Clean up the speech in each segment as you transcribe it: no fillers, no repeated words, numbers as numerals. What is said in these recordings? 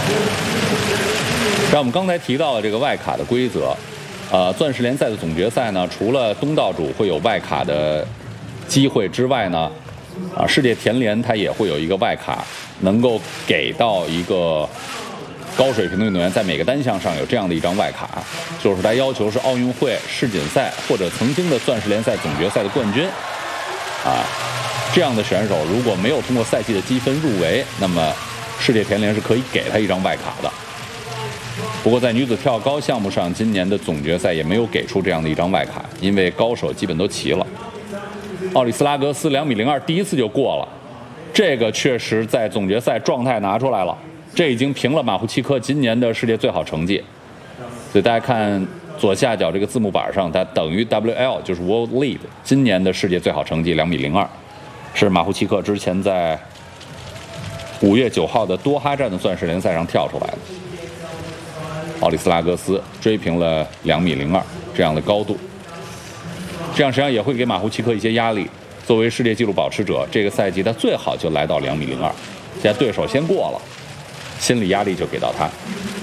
像我们刚才提到的这个外卡的规则，钻石联赛的总决赛呢，除了东道主会有外卡的机会之外呢，世界田联它也会有一个外卡，能够给到一个高水平的运动员在每个单项上有这样的一张外卡，就是它要求是奥运会、世锦赛或者曾经的钻石联赛总决赛的冠军，这样的选手如果没有通过赛季的积分入围，那么世界田联是可以给他一张外卡的。不过在女子跳高项目上，今年的总决赛也没有给出这样的一张外卡，因为高手基本都齐了。奥里斯拉格斯2.02米第一次就过了，这个确实在总决赛状态拿出来了，这已经平了马胡契科今年的世界最好成绩。所以大家看左下角这个字幕板上，它等于 WL 就是 World Lead 今年的世界最好成绩2.02米，是马胡契科之前在5月9号的多哈站的钻石联赛上跳出来的。奥里斯拉格斯追平了2.02米这样的高度，这样实际上也会给马胡契科一些压力。作为世界纪录保持者，这个赛季他最好就来到2.02米，现在对手先过了，心理压力就给到他。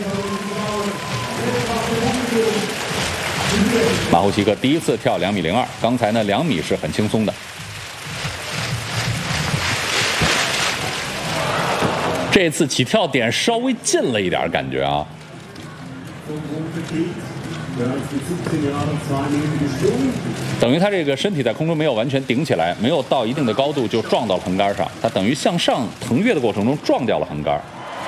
马胡契科第一次跳2.02米，刚才呢2米是很轻松的。这次起跳点稍微近了一点，感觉啊。等于他这个身体在空中没有完全顶起来，没有到一定的高度就撞到了横杆上，他等于向上腾跃的过程中撞掉了横杆，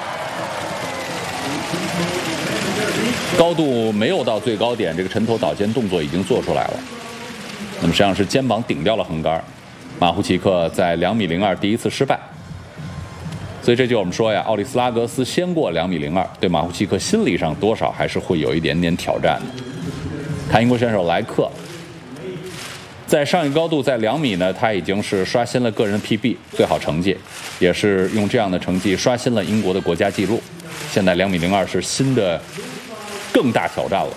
高度没有到最高点，这个沉头倒肩动作已经做出来了。那么实际上是肩膀顶掉了横杆，马胡契科在2.02米第一次失败。所以这就我们说呀，奥里斯拉格斯先过2.02米，对马胡契科心理上多少还是会有一点点挑战的。看英国选手莱克，在上一高度在2米呢，他已经是刷新了个人 PB 最好成绩，也是用这样的成绩刷新了英国的国家纪录。现在2.02米是新的更大挑战了。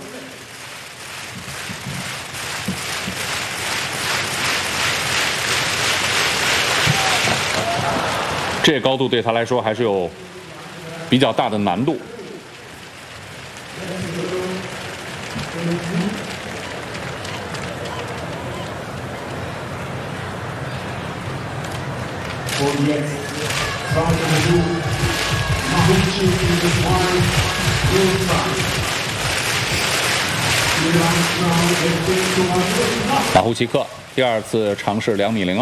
这个高度对他来说还是有比较大的难度。马胡契科第二次尝试2.02米。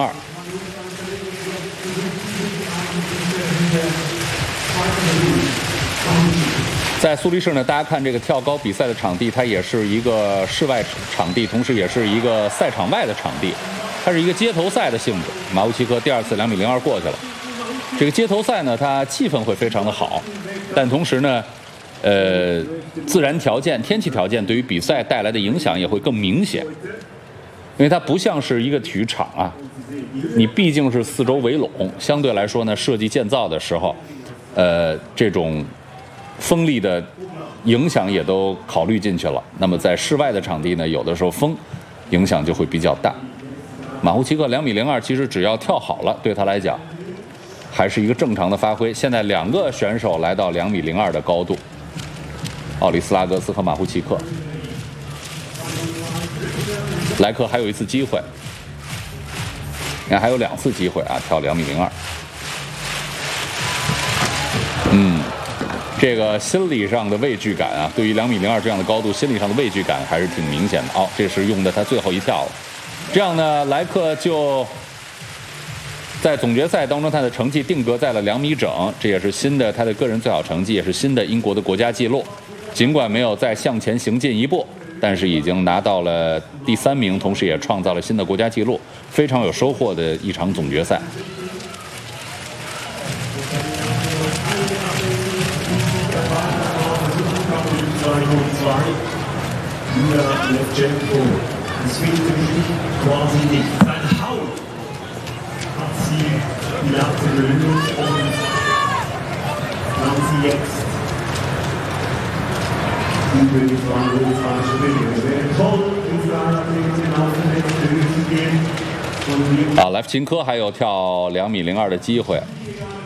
在苏黎世呢，大家看这个跳高比赛的场地，它也是一个室外场地，同时也是一个赛场外的场地，它是一个街头赛的性质。马胡契科第二次2.02米过去了。这个街头赛呢，它气氛会非常的好，但同时呢，自然条件、天气条件对于比赛带来的影响也会更明显，因为它不像是一个体育场啊，你毕竟是四周围拢，相对来说呢，设计建造的时候，这种风力的影响也都考虑进去了。那么在室外的场地呢，有的时候风影响就会比较大。马胡契科2.02米其实只要跳好了，对他来讲还是一个正常的发挥。现在两个选手来到2.02米的高度，奥里斯拉格斯和马胡契科。莱克还有一次机会，你看还有2次机会啊，跳2.02米。这个心理上的畏惧感啊，对于2.02米这样的高度，心理上的畏惧感还是挺明显的。这是用的他最后一跳了。这样呢，莱克就在总决赛当中，他的成绩定格在了2米整，这也是新的他的个人最好成绩，也是新的英国的国家纪录。尽管没有再向前行进一步，但是已经拿到了第3名，同时也创造了新的国家纪录，非常有收获的一场总决赛。莱夫琴科还有跳2.02米的机会。